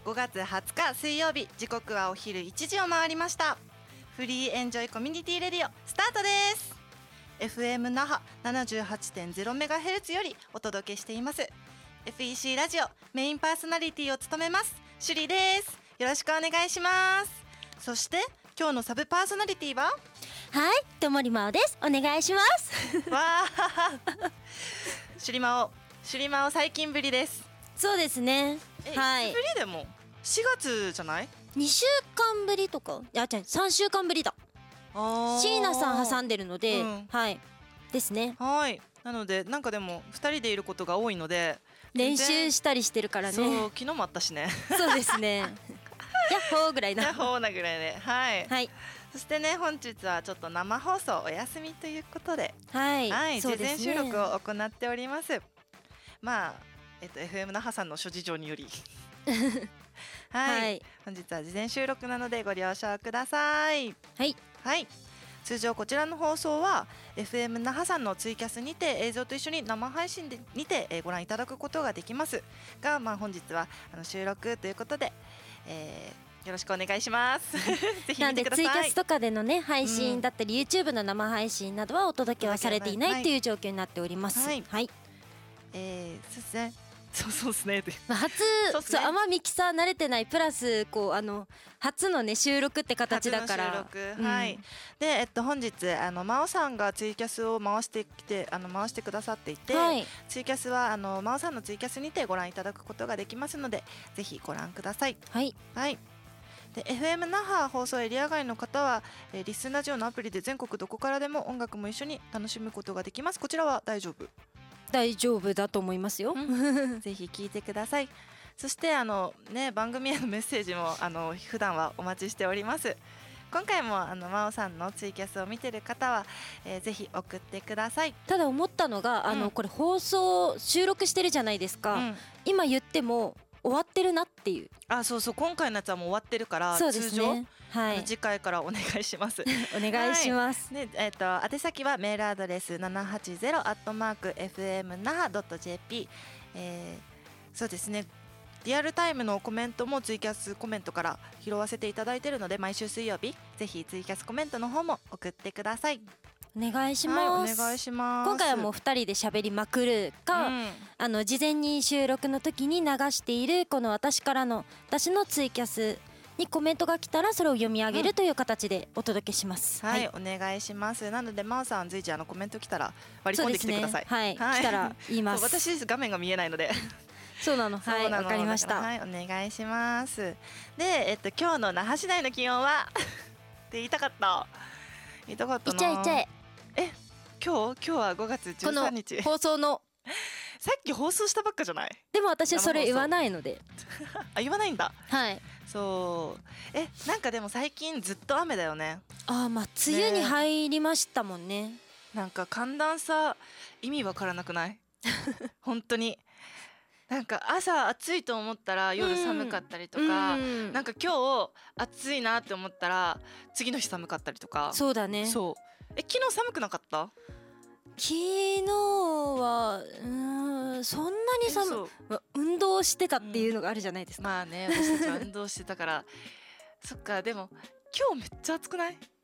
5月20日水曜日、時刻はお昼1時を回りました。フリーエンジョイコミュニティレディオスタートです。 FM 那覇 78.0MHz よりお届けしています FEC ラジオメインパーソナリティを務めますシュリです。よろしくお願いします。そして今日のサブパーソナリティは、 はい、ともりまおです。お願いしますわーシュリマオ最近ぶりです。 そうですね。はい。 いつぶりでも4月じゃない 2週間ぶりとか、いや違う、3週間ぶりだ。椎名さん挟んでるので、はいですね。 はい。なのでなんかでも2人でいることが多いので練習したりしてるからね。 そう、昨日もあったしねそうですねヤッホーぐらいな。 ヤッホーなぐらいで、はい、 はい。 そしてね、本日はちょっと生放送お休みということで、 はい、 はい、 そうですね、 事前収録を行っております。まあFM 那覇さんの諸事情によりはい、はい、本日は事前収録なのでご了承ください。 はい、 はい。通常こちらの放送は FM 那覇さんのツイキャスにて映像と一緒に生配信にてご覧いただくことができますが、本日は収録ということで、よろしくお願いしますぜひ見てください。 なんでツイキャスとかでのね配信だったり、YouTube の生配信などはお届けはされていないっていう状況になっております。はい、はい、 そうですね。そうですね。 そうあんまミキサー慣れてないプラスこう初のね収録って形だから。 初の収録、はい。で本日真央さんがツイキャスを回してくださっていて、はい、ツイキャスは真央さんのツイキャスにてご覧いただくことができますので、ぜひご覧ください。 はい。 はい。で FM 那覇放送エリア外の方は、リスンラジオのアプリで全国どこからでも音楽も一緒に楽しむことができます。こちらは大丈夫だと思いますよ、 ぜひ聞いてください。そして番組へのメッセージも普段はお待ちしております。今回も真央さんのツイキャスを見てる方は、ぜひ送ってください。 ただ思ったのがこれ放送収録してるじゃないですか、今言っても終わってるなっていう。 そう今回のやつはもう終わってるから、 そうですね、 通常、 はい、 次回からお願いしますお願いします、 はい。ね、宛先はメールアドレス 780@fmnaha.jp、そうですね、リアルタイムのコメントもツイキャスコメントから拾わせていただいているので、毎週水曜日ぜひツイキャスコメントの方も送ってください。 お願いします、 はい、お願いします。 今回はもう2人で喋りまくるか、事前に収録の時に流しているこの私のツイキャスにコメントが来たらそれを読み上げるという形でお届けします、 はい、お願いします。なので真央さん随時コメント来たら割り込んできてください。 はい、来たら言います。 私画面が見えないのでそうなの、はい、わかりました。 はい、お願いします。で、今日の那覇市内の気温はって言いたかったな。 いっちゃえ今日は5月13日この放送のさっき放送したばっかじゃない？ でも私はそれ言わないので言わないんだ。 はい。 そうなんかでも最近ずっと雨だよね。 梅雨に入りましたもんね。 なんか寒暖差意味わからなくない本当に。なんか朝暑いと思ったら夜寒かったりとか、なんか今日暑いなって思ったら次の日寒かったりとか。 そうだね。 そう昨日寒くなかった？ 昨日はそんなに運動してたっていうのがあるじゃないですか。 まあね、私たちは運動してたからそっか。でも今日めっちゃ暑くない？